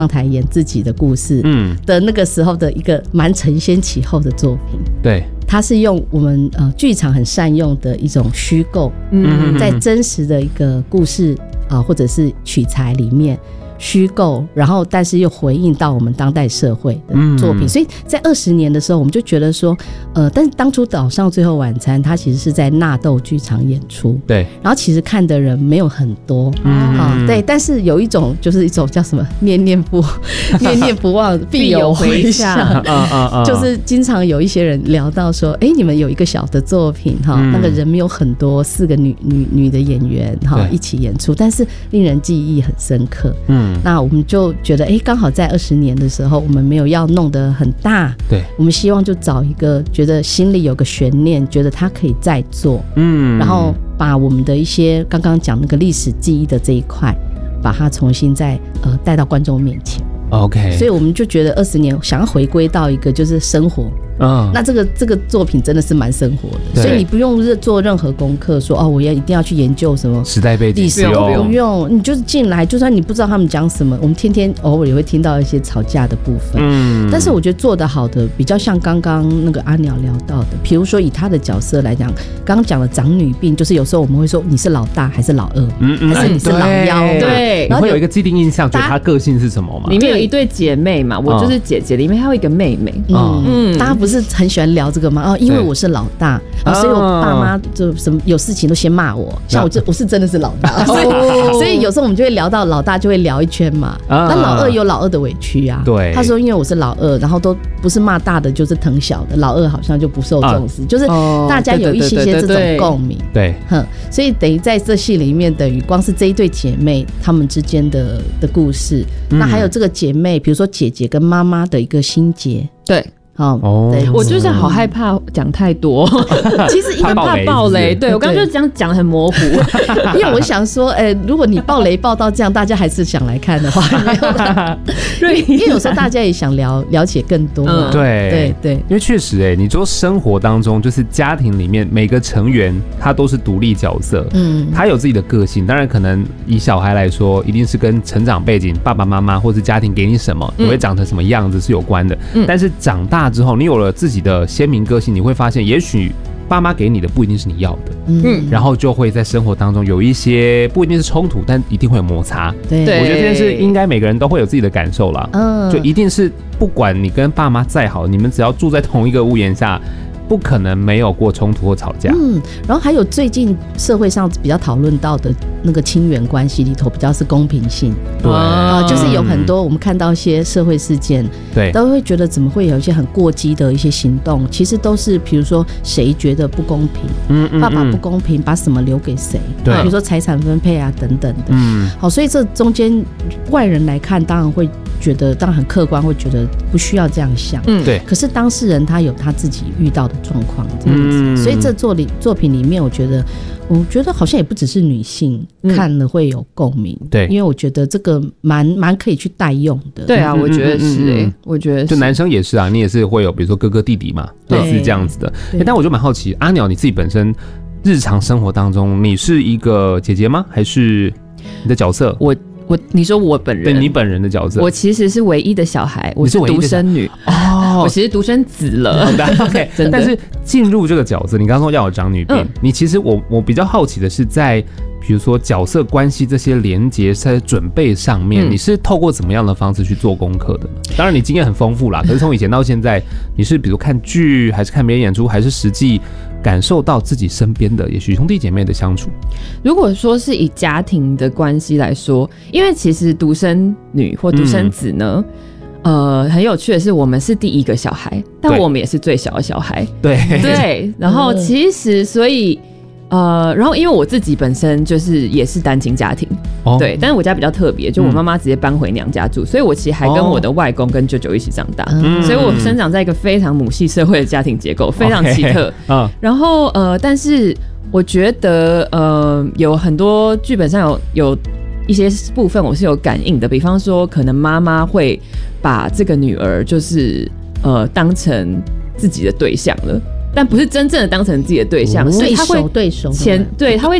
上台演自己的故事的那个时候的一个蛮承先启后的作品。 对， 它是用我们剧场很善用的一种虚构，在真实的一个故事或者是取材里面虚构，然后但是又回应到我们当代社会的作品，所以在20年的时候，我们就觉得说，但是当初岛上最后晚餐，它其实是在纳豆剧场演出， 对， 然后其实看的人没有很多，对，但是有一种就是一种叫什么念念不忘必有回响，就是经常有一些人聊到说，你们有一个小的作品那个人没有很多，4个女的演员一起演出，但是令人记忆很深刻，那我们就觉得刚好在20年的时候，我们没有要弄得很大，对，我们希望就找一个觉得心里有个悬念，觉得他可以再做，然后把我们的一些刚刚讲那个历史记忆的这一块，把它重新再带到观众面前。OK， 所以我们就觉得20年想要回归到一个就是生活，那这个作品真的是蛮生活的，所以你不用做任何功课说我一定要去研究什么时代背景， 历史不用，你就是进来，就算你不知道他们讲什么，我们天天偶尔也会听到一些吵架的部分，但是我觉得做得好的比较像刚刚那个阿鸟聊到的，比如说以他的角色来讲，刚刚讲的长女病，就是有时候我们会说你是老大还是老二，还是你是老幺， 对， 你会有一个既定印象，觉得他个性是什么吗？ 里面有一对姐妹嘛，我就是姐姐，里面还有一个妹妹， 大家不是很喜欢聊这个吗？因为我是老大，所以我爸妈就什么有事情都先骂我，像我是真的是老大，所以有时候我们就会聊到老大，就会聊一圈嘛。那老二有老二的委屈啊，对，他说因为我是老二，然后都不是骂大的就是疼小的，老二好像就不受重视，就是大家有一些这种共鸣，对，所以等于在这戏里面，等于光是这一对姐妹她们之间的故事，那还有这个姐妹，比如说姐姐跟妈妈的一个心结，对。 我就是好害怕讲太多，其实很怕爆雷。对，我刚刚就讲得很模糊， 因为我想说，如果你爆雷爆到这样，大家还是想来看的话，因为有时候大家也想了解更多嘛。 对，因为确实，你说生活当中就是家庭里面每个成员他都是独立角色，他有自己的个性。当然，可能以小孩来说，一定是跟成长背景、爸爸妈妈或是家庭给你什么，你会长成什么样子是有关的。但是长大之后，你有了自己的鲜明个性，你会发现，也许爸妈给你的不一定是你要的，然后就会在生活当中有一些不一定是冲突，但一定会有摩擦。对，我觉得这件事应该每个人都会有自己的感受啦。就一定是不管你跟爸妈再好，你们只要住在同一个屋檐下，不可能没有过冲突或吵架。 然后还有最近社会上比较讨论到的那个亲缘关系里头，比较是公平性。对，就是有很多我们看到一些社会事件，对，都会觉得怎么会有一些很过激的一些行动，其实都是比如说谁觉得不公平，爸爸不公平，把什么留给谁，对，比如说财产分配啊等等的。好，所以这中间外人来看，当然会觉得，当然很客观，会觉得不需要这样想。对。可是当事人他有他自己遇到的状况这样子，所以这作品里面，我觉得好像也不只是女性看了会有共鸣，对，因为我觉得这个蛮可以去代用的。 对啊，我觉得是我觉得就男生也是啊，你也是会有比如说哥哥弟弟嘛，类似这样子的。但我就蛮好奇，阿鸟你自己本身日常生活当中，你是一个姐姐吗？还是你的角色？ 你说我本人， 对你本人的角色， 我其实是唯一的小孩，我是独生女我其实独生子了。 OK， 但是进入这个角色，你刚刚说要有长女病，你其实我比较好奇的是在比如说角色关系这些连结在准备上面，你是透过怎么样的方式去做功课的？当然你经验很丰富啦，可是从以前到现在，你是比如看剧，还是看别人演出，还是实际感受到自己身边的也许兄弟姐妹的相处？ 如果说是以家庭的关系来说，因为其实独生女或独生子呢，很有趣的是，我们是第一个小孩，但我们也是最小的小孩。对，然后其实所以。然后因为我自己本身就是也是单亲家庭，对，但是我家比较特别，就我妈妈直接搬回娘家住，所以我其实还跟我的外公跟舅舅一起长大，所以我生长在一个非常母系社会的家庭结构，非常奇特。然后但是我觉得有很多剧本上有一些部分我是有感应的，比方说可能妈妈会把这个女儿就是当成自己的对象了。但不是真正的当成自己的对象，是他会对手， 对，他会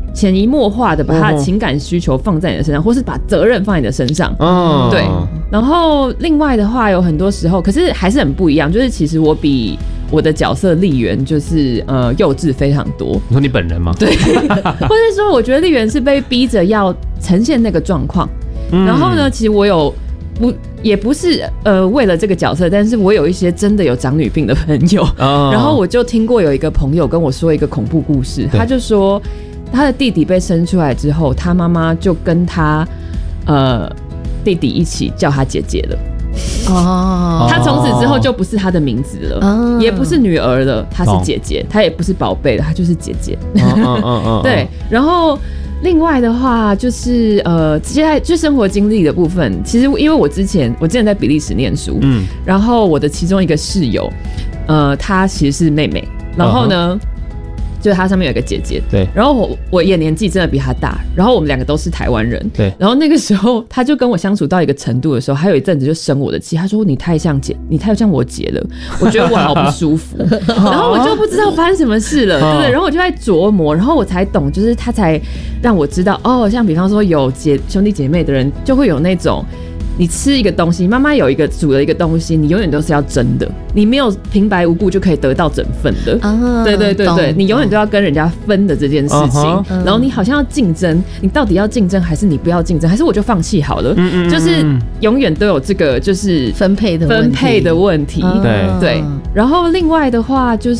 潜移默化的把他的情感需求放在你的身上，或是把责任放在你的身上。对。然后另外的话，有很多时候，可是还是很不一样，就是其实我比我的角色丽媛就是幼稚非常多。 你说你本人吗？ 对，或是说我觉得丽媛是被逼着要呈现那个状况。然后呢，其实我有也不是为了这个角色，但是我有一些真的有长女病的朋友。然后我就听过有一个朋友跟我说一个恐怖故事，他就说他的弟弟被生出来之后，他妈妈就跟他弟弟一起叫他姐姐了。他从此之后就不是他的名字了，也不是女儿了，他是姐姐，他也不是宝贝了，他就是姐姐。对，然后另外的话就是接下来就生活经历的部分，其实因为我之前在比利时念书，然后我的其中一个室友，她其实是妹妹，然后呢。就是他上面有一个姐姐， 对， 然后我也年纪真的比他大，然后我们两个都是台湾人， 对， 然后那个时候他就跟我相处到一个程度的时候，还有一阵子就生我的气，他说你太像我姐了，我觉得我好不舒服，然后我就不知道发生什么事了，对不对？然后我就在琢磨，然后我才懂，就是他才让我知道，像比方说有兄弟姐妹的人就会有那种。你吃一个东西，妈妈有一个煮了一个东西，你永远都是要争的，你没有平白无故就可以得到整份的。对对对对，你永远都要跟人家分的这件事情，然后你好像要竞争，你到底要竞争还是你不要竞争，还是我就放弃好了？就是永远都有这个就是分配的问题。对。然后另外的话就是，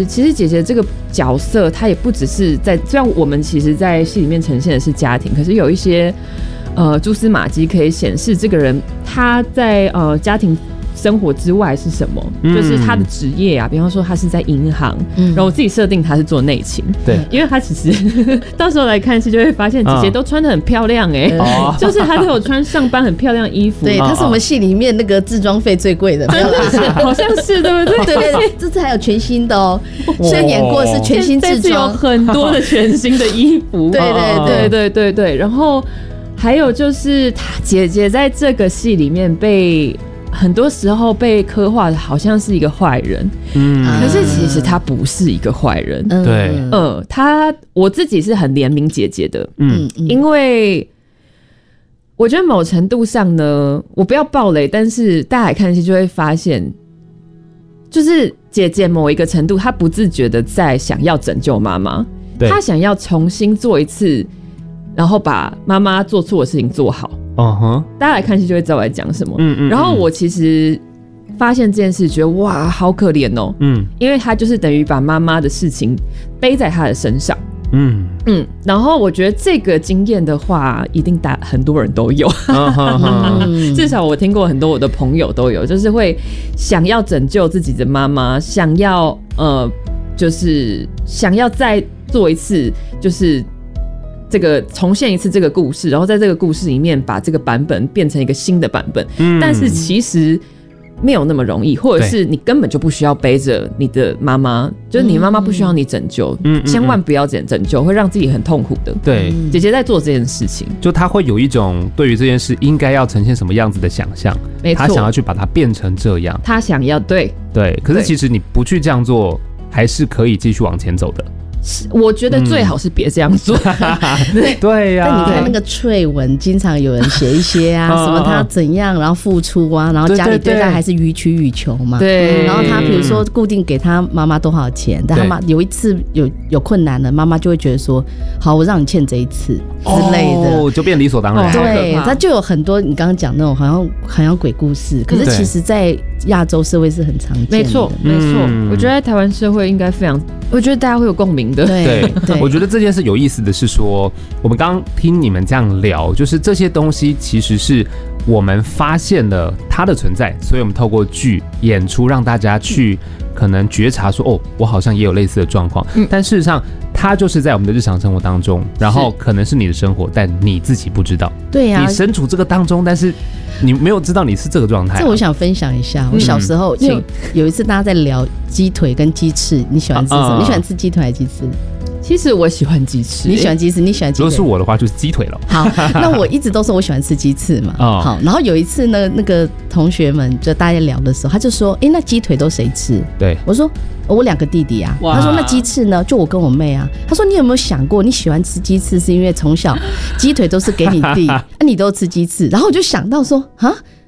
其实姐姐这个角色，她也不只是虽然我们其实在戏里面呈现的是家庭，可是有一些。蛛丝马迹可以显示这个人他在家庭生活之外是什么，就是他的职业啊，比方说他是在银行，然后我自己设定他是做内勤，对，因为他其实到时候来看戏就会发现姐姐都穿得很漂亮就是她都有穿上班很漂亮的衣服， 对，她是我们戏里面那个制装费最贵的， 好像是对不对？ 对，这次还有全新的哦，虽然演过是全新制装，这次有很多的全新的衣服，对，然后。还有就是姐姐在这个戏里面很多时候被刻画的好像是一个坏人，可是其实她不是一个坏人， 对， 我自己是很怜悯姐姐的，因为我觉得某程度上呢，我不要爆雷，但是大家来看戏就会发现，就是姐姐某一个程度，她不自觉的在想要拯救妈妈，她想要重新做一次。然后把妈妈做错的事情做好，大家来看戏就会知道我在讲什么。然后我其实发现这件事，觉得哇，好可怜哦。因为他就是等于把妈妈的事情背在他的身上。然后我觉得这个经验的话，一定很多人都有，至少我听过很多我的朋友都有，就是会想要拯救自己的妈妈，想要就是想要再做一次，就是。这个重现一次这个故事，然后在这个故事里面把这个版本变成一个新的版本，但是其实没有那么容易，或者是你根本就不需要背着你的妈妈，就是你妈妈不需要你拯救，千万不要拯救，会让自己很痛苦的。对，姐姐在做这件事情， 就她会有一种对于这件事应该要呈现什么样子的想象，她想要去把它变成这样， 她想要对， 可是其实你不去这样做，还是可以继续往前走的。 我觉得最好是别这样做。 对呀。 但你看那个翠文，经常有人写一些什么他怎样，然后付出啊，然后家里对他还是予取予求嘛。对。然后他比如说固定给他妈妈多少钱，但他妈有一次有困难了，妈妈就会觉得说，好，我让你欠这一次之类的， 就变理所当然。 对，他就有很多你刚刚讲那种好像鬼故事，可是其实在亚洲社会是很常见的。 没错。我觉得在台湾社会应该非常，我觉得大家会有共鸣。 对，我觉得这件事有意思的是说，我们刚刚听你们这样聊，就是这些东西其实是我们发现了它的存在，所以我们透过剧演出让大家去可能觉察说，我好像也有类似的状况，但事实上它就是在我们的日常生活当中，然后可能是你的生活，但你自己不知道。对呀，你身处这个当中，但是你没有知道你是这个状态。 这我想分享一下，我小时候有一次大家在聊鸡腿跟鸡翅，你喜欢吃什么？你喜欢吃鸡腿还是鸡翅？ 其实我喜欢鸡翅。 你喜欢鸡翅，你喜欢鸡腿。 如果是我的话，就是鸡腿了。 好，那我一直都说我喜欢吃鸡翅嘛。好，然后有一次呢，那个同学们就大家聊的时候，他就说：“那鸡腿都谁吃？” 对， 我说。我2个弟弟啊，他说那鸡翅呢？就我跟我妹啊。他说你有没有想过，你喜欢吃鸡翅是因为从小鸡腿都是给你弟，你都吃鸡翅。然后我就想到说，